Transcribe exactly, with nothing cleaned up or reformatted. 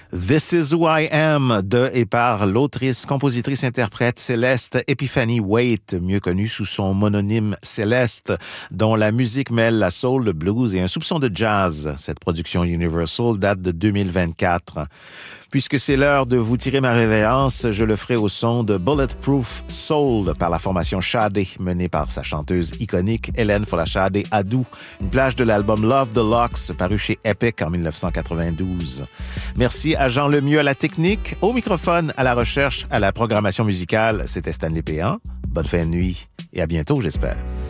This is who I am de et par l'autrice, compositrice, interprète Céleste Epiphany Waite, mieux connue sous son mononyme Céleste, dont la musique mêle la soul, le blues et un soupçon de jazz. Cette production Universal date de deux mille vingt-quatre. Puisque c'est l'heure de vous tirer ma révérence, je le ferai au son de Bulletproof Soul par la formation Sade, menée par sa chanteuse iconique Hélène Folashade Adou, une plage de l'album Love the Locks paru chez Epic en dix-neuf cent quatre-vingt-douze. Merci à Jean Lemieux à la technique, au microphone, à la recherche, à la programmation musicale. C'était Stanley Péan. Bonne fin de nuit et à bientôt, j'espère.